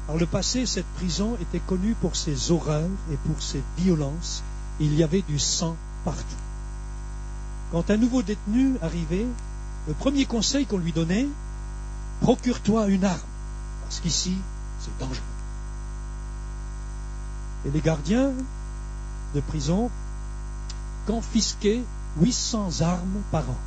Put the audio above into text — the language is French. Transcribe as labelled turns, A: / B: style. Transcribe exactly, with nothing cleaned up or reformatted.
A: Par le passé, cette prison était connue pour ses horreurs et pour ses violences. Il y avait du sang partout. Quand un nouveau détenu arrivait, le premier conseil qu'on lui donnait, procure-toi une arme, parce qu'ici, c'est dangereux. Et les gardiens de prison confisquaient huit cents armes par an.